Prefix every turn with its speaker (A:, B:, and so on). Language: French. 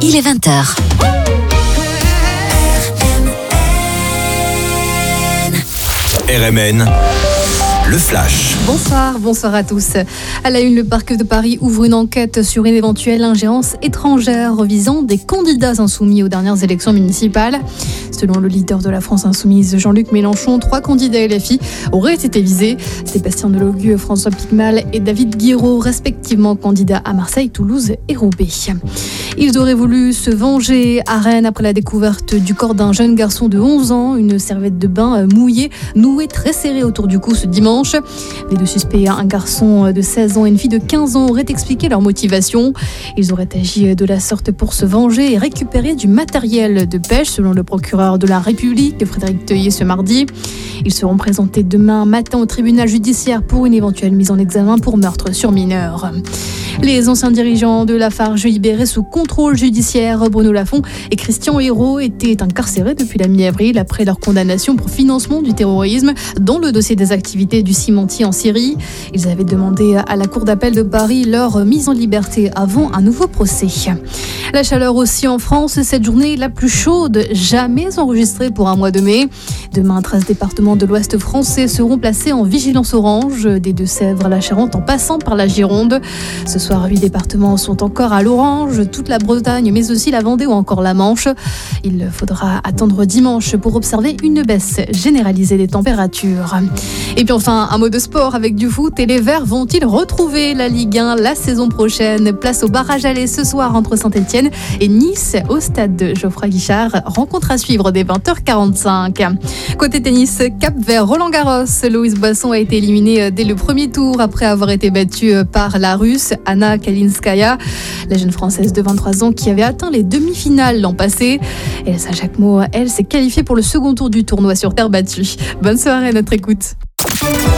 A: il est 20h.
B: RMN, le Flash.
C: Bonsoir à tous. À la une, le parquet de Paris ouvre une enquête sur une éventuelle ingérence étrangère visant des candidats insoumis aux dernières élections municipales. Selon le leader de la France insoumise, Jean-Luc Mélenchon, 3 candidats LFI auraient été visés. Sébastien Delogu, François Picmal et David Guiraud, respectivement candidats à Marseille, Toulouse et Roubaix. Ils auraient voulu se venger à Rennes après la découverte du corps d'un jeune garçon de 11 ans, une serviette de bain mouillée, nouée très serrée autour du cou ce dimanche. Les 2 suspects, un garçon de 16 ans et une fille de 15 ans, auraient expliqué leur motivation. Ils auraient agi de la sorte pour se venger et récupérer du matériel de pêche, selon le procureur de la République, Frédéric Teuillet, ce mardi. Ils seront présentés demain matin au tribunal judiciaire pour une éventuelle mise en examen pour meurtre sur mineur. Les anciens dirigeants de Lafarge libérés sous contrôle judiciaire, Bruno Lafont et Christian Hérault, étaient incarcérés depuis la mi-avril après leur condamnation pour financement du terrorisme dans le dossier des activités du cimentier en Syrie. Ils avaient demandé à la Cour d'appel de Paris leur mise en liberté avant un nouveau procès. La chaleur aussi en France, cette journée la plus chaude jamais enregistrée pour un mois de mai. Demain, 13 départements de l'Ouest français seront placés en vigilance orange, des Deux-Sèvres à la Charente en passant par la Gironde. Ce soir, 8 départements sont encore à l'orange, toute la Bretagne, mais aussi la Vendée ou encore la Manche. Il faudra attendre dimanche pour observer une baisse généralisée des températures. Et puis enfin, un mot de sport avec du foot. Et les Verts vont-ils retrouver la Ligue 1 la saison prochaine? Place au barrage aller ce soir entre Saint-Etienne et Nice au stade de Geoffroy Guichard. Rencontre à suivre dès 20h45. Côté tennis, cap vers Roland-Garros. Louise Boisson a été éliminée dès le premier tour après avoir été battue par la Russe Anna Kalinskaya, la jeune Française de 23 ans qui avait atteint les demi-finales l'an passé. Elsa Jacquemot, elle, s'est qualifiée pour le second tour du tournoi sur terre battue. Bonne soirée à notre écoute.